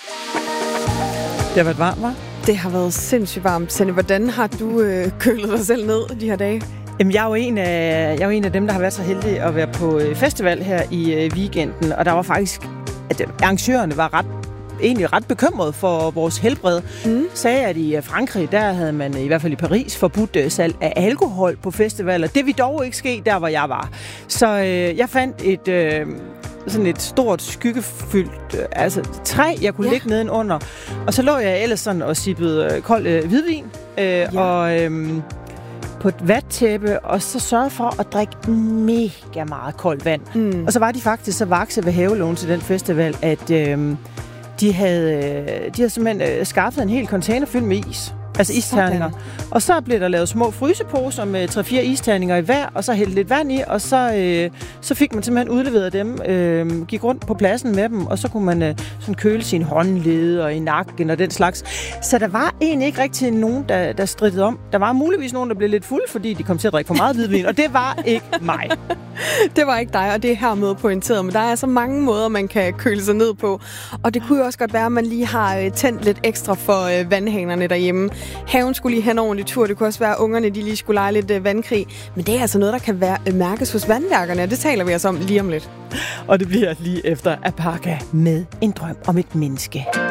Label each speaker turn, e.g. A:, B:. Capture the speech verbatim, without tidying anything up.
A: Det har været varmt, hva'?
B: Det har været sindssygt varmt. Sanne, hvordan har du øh, kølet dig selv ned de her dage?
A: Jamen, jeg er jo en af, jeg er jo en af dem, der har været så heldig at være på festival her i øh, weekenden, og der var faktisk, at arrangørerne var ret egentlig ret bekymret for vores helbred. Mm. Sagde, at i Frankrig, der havde man i hvert fald i Paris forbudt salg af alkohol på festivaler. Det vil dog ikke ske, der hvor jeg var. Så øh, jeg fandt et øh, sådan et stort skyggefyldt øh, altså træ, jeg kunne ja. ligge nedenunder. Og så lå jeg ellers sådan og sippede øh, kold øh, hvidvin. Øh, ja. Og øh, på et vattæppe, og så sørgede for at drikke mega meget koldt vand. Mm. Og så var de faktisk så vakse ved havelån til den festival, at øh, de havde, de havde simpelthen skaffet en hel container fyldt med is. Altså isterninger. Og så blev der lavet små fryseposer med tre fire isterninger i hver, og så hældte lidt vand i, og så, øh, så fik man simpelthen udleveret dem, øh, gik rundt på pladsen med dem, og så kunne man øh, sådan køle sin håndled og i nakken og den slags. Så der var egentlig ikke rigtig nogen, der, der strittede om. Der var muligvis nogen, der blev lidt fuld, fordi de kom til at drikke for meget hvidvin, og det var ikke mig.
B: Det var ikke dig, og det er hermed pointeret, men der er så mange måder, man kan køle sig ned på. Og det kunne jo også godt være, at man lige har øh, tændt lidt ekstra for øh, vandhanerne derhjemme. Haven skulle lige have en ordentlig tur. Det kunne også være, at ungerne de lige skulle lege lidt øh, vandkrig. Men det er altså noget, der kan være øh, mærkes hos vandværkerne, og det taler vi altså om lige om lidt.
A: Og det bliver lige efter Apaka med En drøm om et menneske.